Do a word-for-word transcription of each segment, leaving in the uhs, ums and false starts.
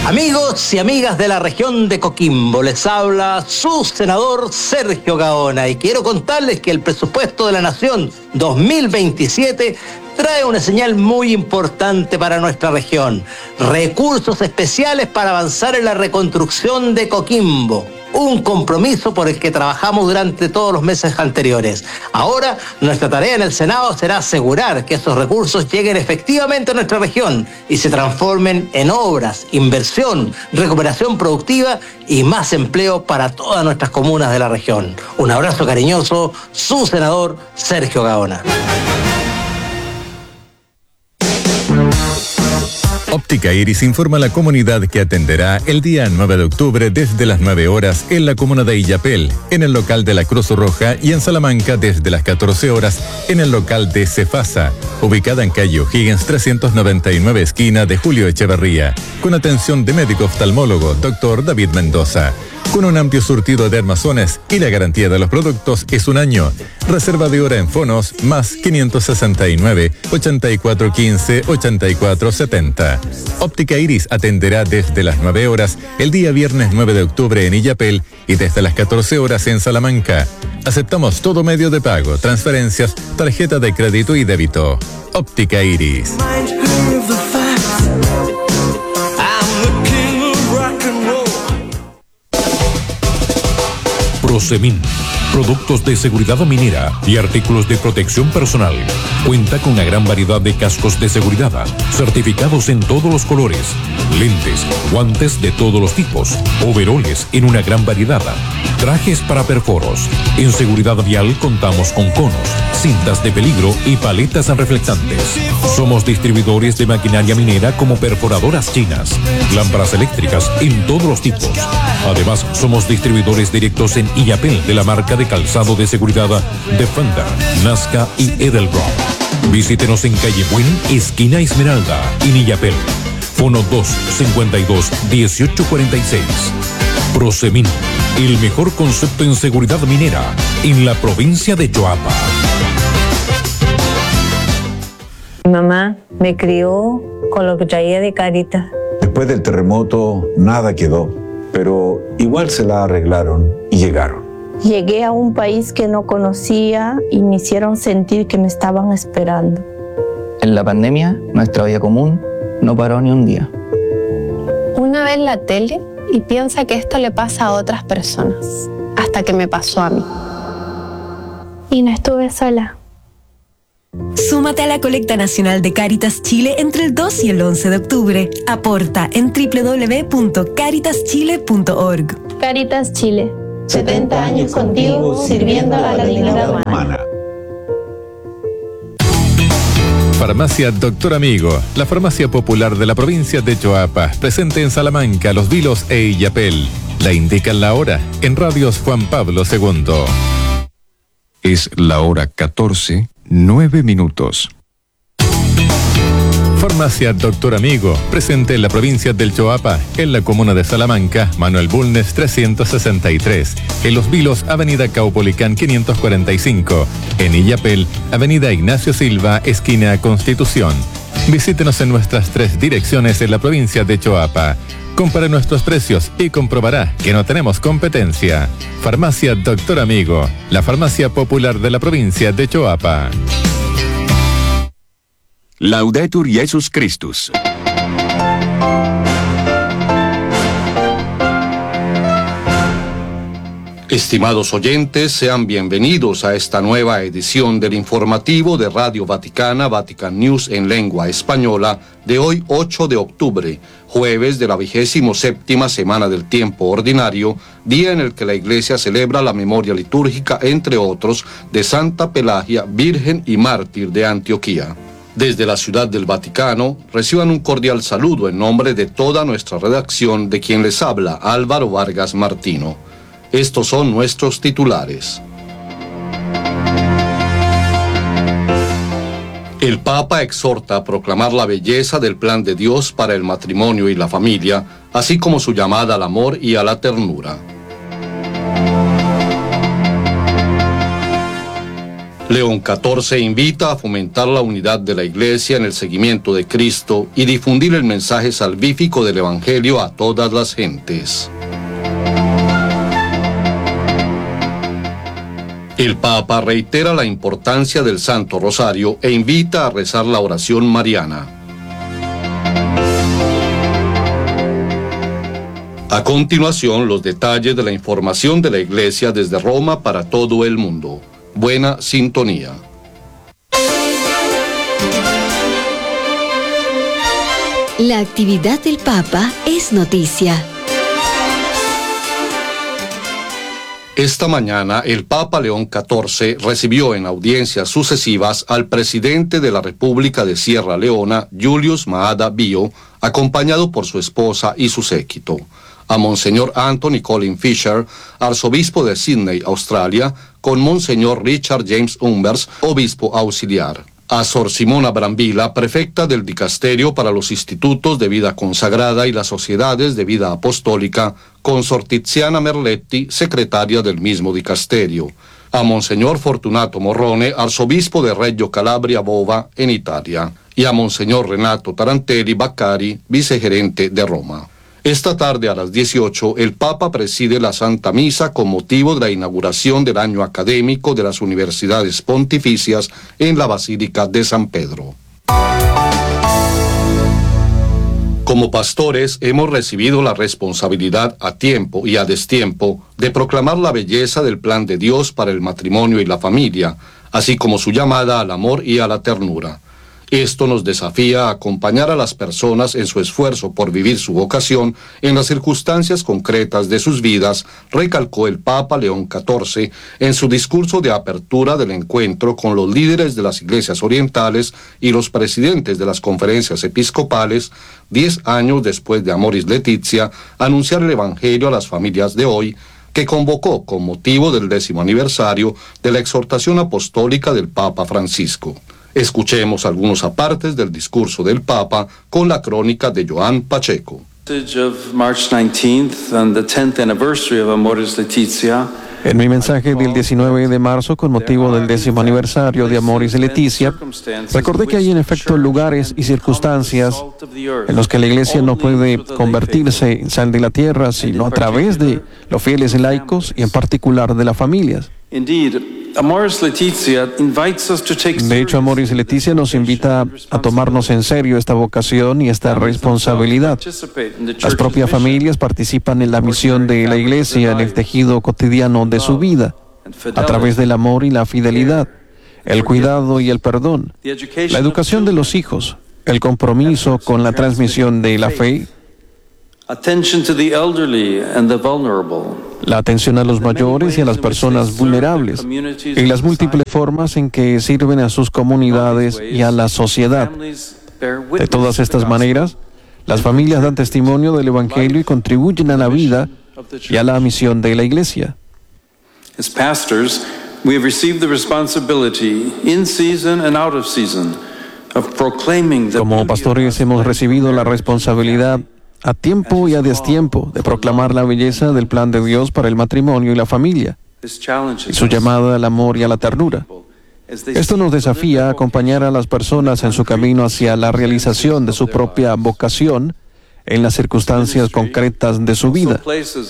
Amigos y amigas de la región de Coquimbo, les habla su senador Sergio Gaona y quiero contarles que el presupuesto de la Nación dos mil veintisiete trae una señal muy importante para nuestra región. Recursos especiales para avanzar en la reconstrucción de Coquimbo. Un compromiso por el que trabajamos durante todos los meses anteriores. Ahora, nuestra tarea en el Senado será asegurar que esos recursos lleguen efectivamente a nuestra región y se transformen en obras, inversión, recuperación productiva y más empleo para todas nuestras comunas de la región. Un abrazo cariñoso, su senador Sergio Gaona. Óptica Iris informa a la comunidad que atenderá el día nueve de octubre desde las nueve horas en la comuna de Illapel, en el local de la Cruz Roja, y en Salamanca desde las catorce horas en el local de Cefasa, ubicada en calle O'Higgins trescientos noventa y nueve, esquina de Julio Echeverría, con atención de médico oftalmólogo doctor David Mendoza. Con un amplio surtido de armazones y la garantía de los productos es un año. Reserva de hora en fonos más quinientos sesenta y nueve, ochenta y cuatro quince, ochenta y cuatro setenta. Óptica Iris atenderá desde las nueve horas el día viernes nueve de octubre en Illapel y desde las catorce horas en Salamanca. Aceptamos todo medio de pago, transferencias, tarjeta de crédito y débito. Óptica Iris. Prosemin, productos de seguridad minera y artículos de protección personal. Cuenta con una gran variedad de cascos de seguridad, certificados en todos los colores, lentes, guantes de todos los tipos, overoles en una gran variedad, trajes para perforos. En seguridad vial contamos con conos, cintas de peligro y paletas reflectantes. Somos distribuidores de maquinaria minera como perforadoras chinas, lámparas eléctricas en todos los tipos. Además, somos distribuidores directos en Illapel de la marca de calzado de seguridad Defender, Nazca y Edelbrock. Visítenos en calle Buen, esquina Esmeralda, en Illapel. Fono dos cincuenta y dos, dieciocho cuarenta y seis. Prosemin, el mejor concepto en seguridad minera en la provincia de Choapa. Mi mamá me crió con lo que traía de Cáritas. Después del terremoto nada quedó, pero igual se la arreglaron y llegaron. Llegué a un país que no conocía y me hicieron sentir que me estaban esperando. En la pandemia, nuestra vida común no paró ni un día. Una vez la tele y piensa que esto le pasa a otras personas, hasta que me pasó a mí. Y no estuve sola. Súmate a la colecta nacional de Cáritas Chile entre el dos y el once de octubre. Aporta en doble u doble u doble u punto caritas chile punto org. Cáritas Chile, setenta años contigo, sirviendo a la dignidad humana. Farmacia Doctor Amigo, la farmacia popular de la provincia de Choapa, presente en Salamanca, Los Vilos e Illapel. La indican la hora en Radios Juan Pablo segundo. Es la hora catorce, nueve minutos. Farmacia Doctor Amigo, presente en la provincia del Choapa, en la comuna de Salamanca, Manuel Bulnes trescientos sesenta y tres, en Los Vilos, avenida Caupolicán quinientos cuarenta y cinco, en Illapel, avenida Ignacio Silva, esquina Constitución. Visítenos en nuestras tres direcciones en la provincia de Choapa. Compare nuestros precios y comprobará que no tenemos competencia. Farmacia Doctor Amigo, la farmacia popular de la provincia de Choapa. Laudetur Jesus Christus. Estimados oyentes, sean bienvenidos a esta nueva edición del informativo de Radio Vaticana, Vatican News en lengua española, de hoy ocho de octubre, jueves de la vigésimo séptima semana del tiempo ordinario, día en el que la Iglesia celebra la memoria litúrgica, entre otros, de Santa Pelagia, Virgen y Mártir de Antioquía. Desde la Ciudad del Vaticano, reciban un cordial saludo en nombre de toda nuestra redacción, de quien les habla Álvaro Vargas Martino. Estos son nuestros titulares. El Papa exhorta a proclamar la belleza del plan de Dios para el matrimonio y la familia, así como su llamada al amor y a la ternura. León catorce invita a fomentar la unidad de la Iglesia en el seguimiento de Cristo y difundir el mensaje salvífico del Evangelio a todas las gentes. El Papa reitera la importancia del Santo Rosario e invita a rezar la oración mariana. A continuación, los detalles de la información de la Iglesia desde Roma para todo el mundo. Buena sintonía. La actividad del Papa es noticia. Esta mañana, el Papa León catorce recibió en audiencias sucesivas al presidente de la República de Sierra Leona, Julius Maada Bio, acompañado por su esposa y su séquito. A Monseñor Anthony Colin Fisher, arzobispo de Sydney, Australia, con Monseñor Richard James Umbers, obispo auxiliar. A Sor Simona Brambilla, prefecta del Dicasterio para los Institutos de Vida Consagrada y las Sociedades de Vida Apostólica, con Sor Tiziana Merletti, secretaria del mismo dicasterio. A Monseñor Fortunato Morrone, arzobispo de Reggio Calabria Bova, en Italia. Y a Monseñor Renato Tarantelli Baccari, vicegerente de Roma. Esta tarde a las dieciocho, el Papa preside la Santa Misa con motivo de la inauguración del año académico de las universidades pontificias en la Basílica de San Pedro. Como pastores hemos recibido la responsabilidad a tiempo y a destiempo de proclamar la belleza del plan de Dios para el matrimonio y la familia, así como su llamada al amor y a la ternura. Esto nos desafía a acompañar a las personas en su esfuerzo por vivir su vocación en las circunstancias concretas de sus vidas, recalcó el Papa León catorce en su discurso de apertura del encuentro con los líderes de las iglesias orientales y los presidentes de las conferencias episcopales, diez años después de Amoris Laetitia, anunciar el Evangelio a las familias de hoy, que convocó con motivo del décimo aniversario de la exhortación apostólica del Papa Francisco. Escuchemos algunos apartes del discurso del Papa con la crónica de Joan Pacheco. En mi mensaje del diecinueve de marzo, con motivo del décimo aniversario de Amoris Laetitia, recordé que hay en efecto lugares y circunstancias en los que la Iglesia no puede convertirse en sal de la tierra, sino a través de los fieles laicos y en particular de las familias. De hecho, Amoris Laetitia nos invita a tomarnos en serio esta vocación y esta responsabilidad. Las propias familias participan en la misión de la Iglesia en el tejido cotidiano de su vida, a través del amor y la fidelidad, el cuidado y el perdón, la educación de los hijos, el compromiso con la transmisión de la fe, la atención a los mayores y a las personas vulnerables, y las múltiples formas en que sirven a sus comunidades y a la sociedad. De todas estas maneras, las familias dan testimonio del Evangelio y contribuyen a la vida y a la misión de la Iglesia. As pastors, we have received the responsibility, in season and out of season, of proclaiming the Como pastores hemos recibido la responsabilidad a tiempo y a destiempo de proclamar la belleza del plan de Dios para el matrimonio y la familia, y su llamada al amor y a la ternura. Esto nos desafía a acompañar a las personas en su camino hacia la realización de su propia vocación en las circunstancias concretas de su vida.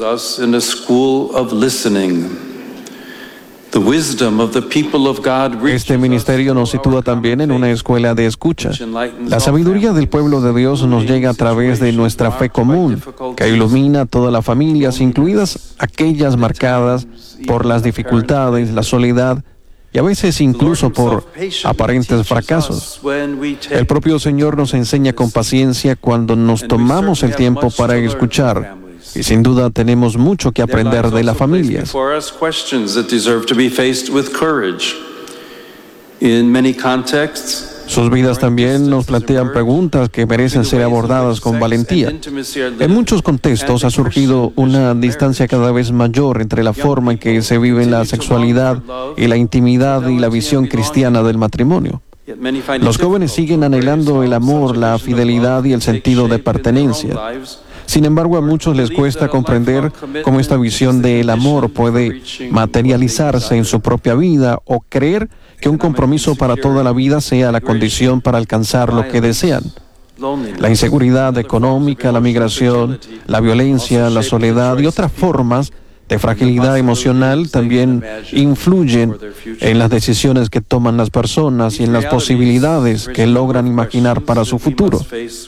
Este ministerio nos sitúa también en una escuela de escucha. La sabiduría del pueblo de Dios nos llega a través de nuestra fe común, que ilumina a todas las familias, incluidas aquellas marcadas por las dificultades, la soledad y a veces incluso por aparentes fracasos. El propio Señor nos enseña con paciencia cuando nos tomamos el tiempo para escuchar. Y sin duda tenemos mucho que aprender de las familias. Sus vidas también nos plantean preguntas que merecen ser abordadas con valentía. En muchos contextos ha surgido una distancia cada vez mayor entre la forma en que se vive la sexualidad y la intimidad y la visión cristiana del matrimonio. Los jóvenes siguen anhelando el amor, la fidelidad y el sentido de pertenencia. Sin embargo, a muchos les cuesta comprender cómo esta visión del amor puede materializarse en su propia vida o creer que un compromiso para toda la vida sea la condición para alcanzar lo que desean. La inseguridad económica, la migración, la violencia, la soledad y otras formas de fragilidad emocional también influyen en las decisiones que toman las personas y en las posibilidades que logran imaginar para su futuro.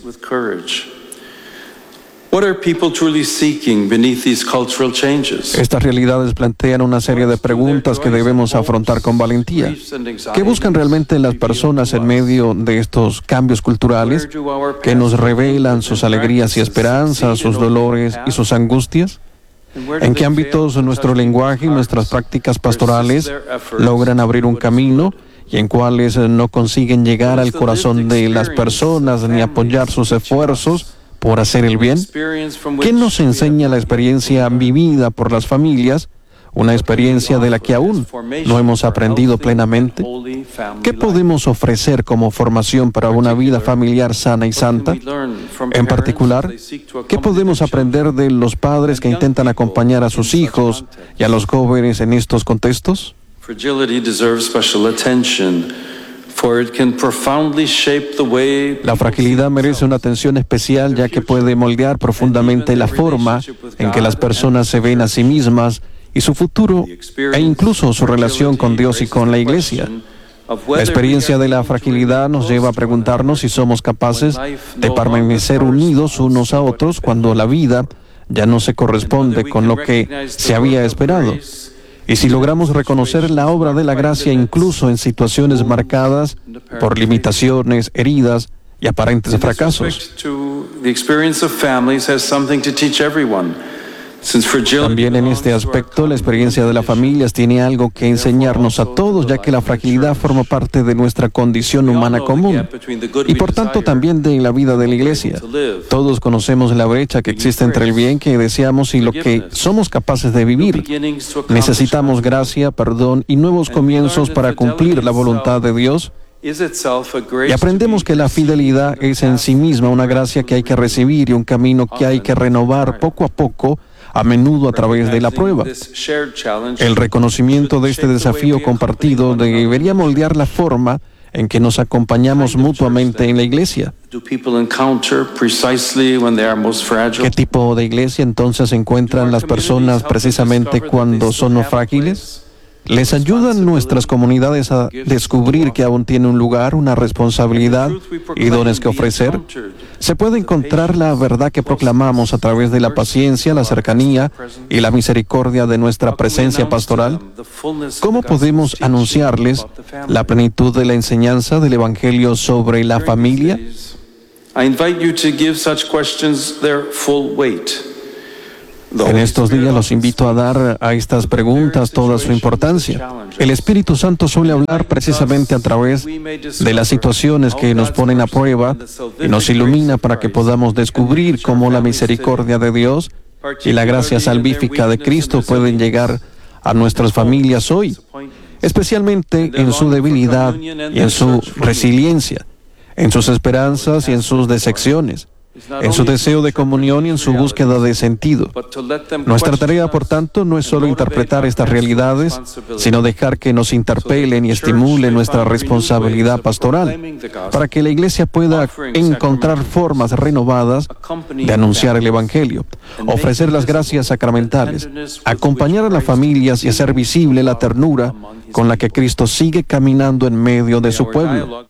Estas realidades plantean una serie de preguntas que debemos afrontar con valentía. ¿Qué buscan realmente las personas en medio de estos cambios culturales que nos revelan sus alegrías y esperanzas, sus dolores y sus angustias? ¿En qué ámbitos nuestro lenguaje y nuestras prácticas pastorales logran abrir un camino y en cuáles no consiguen llegar al corazón de las personas ni apoyar sus esfuerzos por hacer el bien? ¿Qué nos enseña la experiencia vivida por las familias, una experiencia de la que aún no hemos aprendido plenamente? ¿Qué podemos ofrecer como formación para una vida familiar sana y santa? En particular, ¿qué podemos aprender de los padres que intentan acompañar a sus hijos y a los jóvenes en estos contextos? La fragilidad merece una atención especial, ya que puede moldear profundamente la forma en que las personas se ven a sí mismas y su futuro, e incluso su relación con Dios y con la Iglesia. La experiencia de la fragilidad nos lleva a preguntarnos si somos capaces de permanecer unidos unos a otros cuando la vida ya no se corresponde con lo que se había esperado. Y si logramos reconocer la obra de la gracia incluso en situaciones marcadas por limitaciones, heridas y aparentes fracasos. También en este aspecto, la experiencia de las familias tiene algo que enseñarnos a todos, ya que la fragilidad forma parte de nuestra condición humana común y por tanto también de la vida de la Iglesia. Todos conocemos la brecha que existe entre el bien que deseamos y lo que somos capaces de vivir. Necesitamos gracia, perdón y nuevos comienzos para cumplir la voluntad de Dios. Y aprendemos que la fidelidad es en sí misma una gracia que hay que recibir y un camino que hay que renovar poco a poco, a menudo a través de la prueba. El reconocimiento de este desafío compartido debería moldear la forma en que nos acompañamos mutuamente en la iglesia. ¿Qué tipo de iglesia entonces encuentran las personas precisamente cuando son frágiles? ¿Les ayudan nuestras comunidades a descubrir que aún tiene un lugar, una responsabilidad y dones que ofrecer? ¿Se puede encontrar la verdad que proclamamos a través de la paciencia, la cercanía y la misericordia de nuestra presencia pastoral? ¿Cómo podemos anunciarles la plenitud de la enseñanza del Evangelio sobre la familia? En estos días los invito a dar a estas preguntas toda su importancia. El Espíritu Santo suele hablar precisamente a través de las situaciones que nos ponen a prueba y nos ilumina para que podamos descubrir cómo la misericordia de Dios y la gracia salvífica de Cristo pueden llegar a nuestras familias hoy, especialmente en su debilidad y en su resiliencia, en sus esperanzas y en sus decepciones, en su deseo de comunión y en su búsqueda de sentido. Nuestra tarea, por tanto, no es solo interpretar estas realidades, sino dejar que nos interpelen y estimulen nuestra responsabilidad pastoral, para que la Iglesia pueda encontrar formas renovadas de anunciar el Evangelio, ofrecer las gracias sacramentales, acompañar a las familias y hacer visible la ternura con la que Cristo sigue caminando en medio de su pueblo.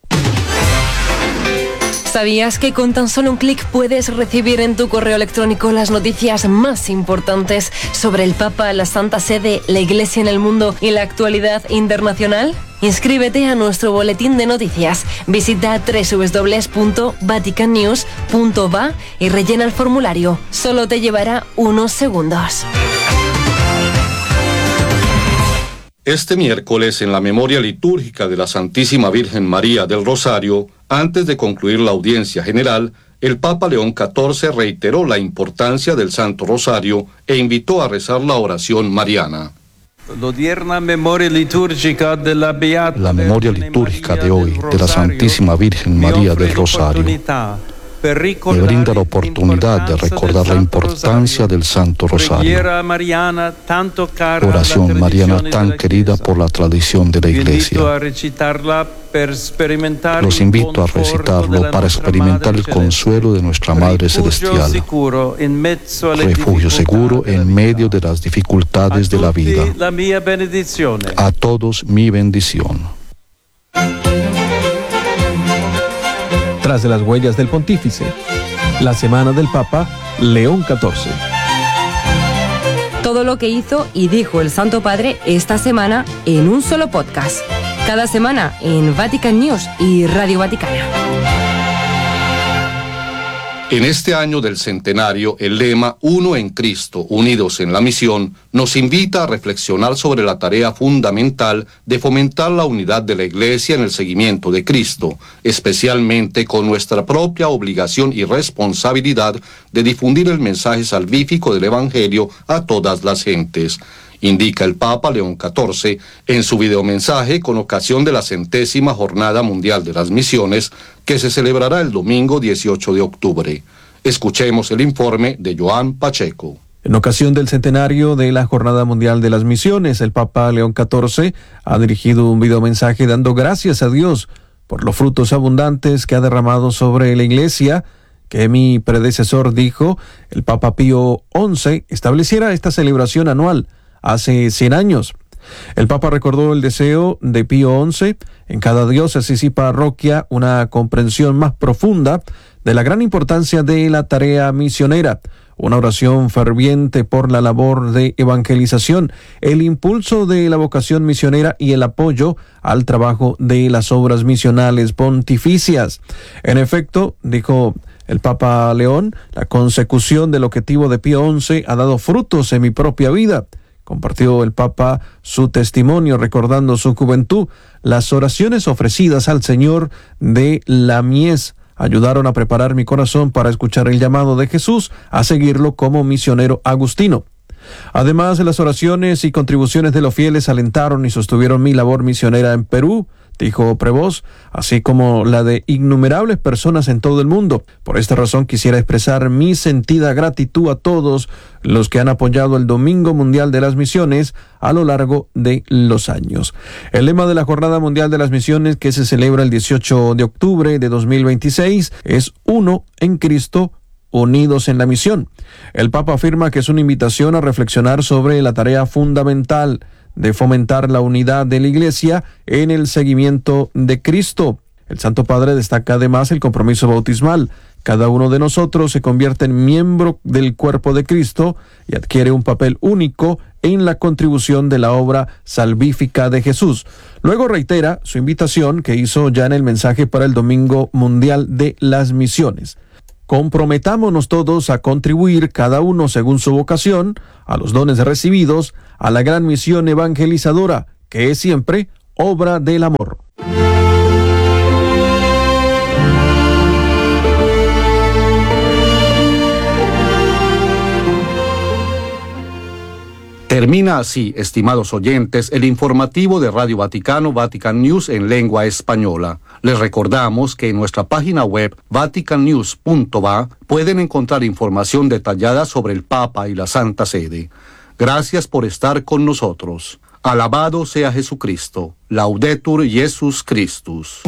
¿Sabías que con tan solo un clic puedes recibir en tu correo electrónico las noticias más importantes sobre el Papa, la Santa Sede, la Iglesia en el mundo y la actualidad internacional? Inscríbete a nuestro boletín de noticias. Visita doble u doble u doble u punto vatican news punto va y rellena el formulario. Solo te llevará unos segundos. Este miércoles, en la memoria litúrgica de la Santísima Virgen María del Rosario, antes de concluir la audiencia general, el Papa León catorce reiteró la importancia del Santo Rosario e invitó a rezar la oración mariana. La memoria litúrgica de hoy de la Santísima Virgen María del Rosario me brinda la oportunidad de recordar la importancia del Santo Rosario, oración mariana tan querida por la tradición de la Iglesia. Los invito a recitarlo para experimentar el consuelo de nuestra Madre Celestial, refugio seguro en medio de las dificultades de la vida. A todos mi bendición. Tras de las huellas del Pontífice, la semana del Papa León catorce. Todo lo que hizo y dijo el Santo Padre esta semana en un solo podcast. Cada semana en Vatican News y Radio Vaticana. En este año del centenario, el lema Uno en Cristo, unidos en la misión, nos invita a reflexionar sobre la tarea fundamental de fomentar la unidad de la Iglesia en el seguimiento de Cristo, especialmente con nuestra propia obligación y responsabilidad de difundir el mensaje salvífico del Evangelio a todas las gentes, indica el Papa León catorce en su videomensaje con ocasión de la centésima Jornada Mundial de las Misiones, que se celebrará el domingo dieciocho de octubre. Escuchemos el informe de Joan Pacheco. En ocasión del centenario de la Jornada Mundial de las Misiones, el Papa León catorce ha dirigido un videomensaje dando gracias a Dios por los frutos abundantes que ha derramado sobre la Iglesia, que mi predecesor dijo, el Papa Pío once, estableciera esta celebración anual hace cien años. El Papa recordó el deseo de Pío once en cada diócesis y parroquia, una comprensión más profunda de la gran importancia de la tarea misionera, una oración ferviente por la labor de evangelización, el impulso de la vocación misionera y el apoyo al trabajo de las obras misionales pontificias. En efecto, dijo el Papa León, la consecución del objetivo de Pío once ha dado frutos en mi propia vida. Compartió el Papa su testimonio recordando su juventud. Las oraciones ofrecidas al Señor de la mies ayudaron a preparar mi corazón para escuchar el llamado de Jesús a seguirlo como misionero agustino. Además, las oraciones y contribuciones de los fieles alentaron y sostuvieron mi labor misionera en Perú, dijo Prevost, así como la de innumerables personas en todo el mundo. Por esta razón quisiera expresar mi sentida gratitud a todos los que han apoyado el Domingo Mundial de las Misiones a lo largo de los años. El lema de la Jornada Mundial de las Misiones, que se celebra el dieciocho de octubre de dos mil veintiséis, es Uno en Cristo, unidos en la misión. El Papa afirma que es una invitación a reflexionar sobre la tarea fundamental de fomentar la unidad de la Iglesia en el seguimiento de Cristo. El Santo Padre destaca además el compromiso bautismal. Cada uno de nosotros se convierte en miembro del cuerpo de Cristo y adquiere un papel único en la contribución de la obra salvífica de Jesús. Luego reitera su invitación que hizo ya en el mensaje para el Domingo Mundial de las Misiones. Comprometámonos todos a contribuir, cada uno según su vocación, a los dones recibidos, a la gran misión evangelizadora, que es siempre obra del amor. Termina así, estimados oyentes, el informativo de Radio Vaticano, Vatican News en lengua española. Les recordamos que en nuestra página web vatican news punto va pueden encontrar información detallada sobre el Papa y la Santa Sede. Gracias por estar con nosotros. Alabado sea Jesucristo. Laudetur Jesus Christus.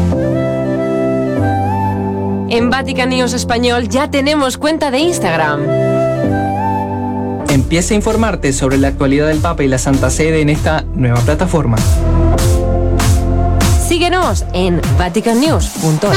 En Vatican News Español ya tenemos cuenta de Instagram. Empieza a informarte sobre la actualidad del Papa y la Santa Sede en esta nueva plataforma. Síguenos en vatican news punto es.